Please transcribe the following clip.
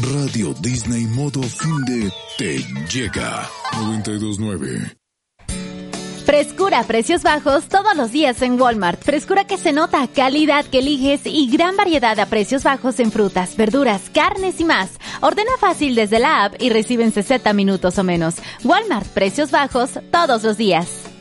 Radio Disney modo fin de te llega 92.9. Frescura a precios bajos todos los días en Walmart. Frescura que se nota, calidad que eliges y gran variedad a precios bajos en frutas, verduras, carnes y más. Ordena fácil desde la app y recibe en 60 minutos o menos. Walmart, precios bajos todos los días.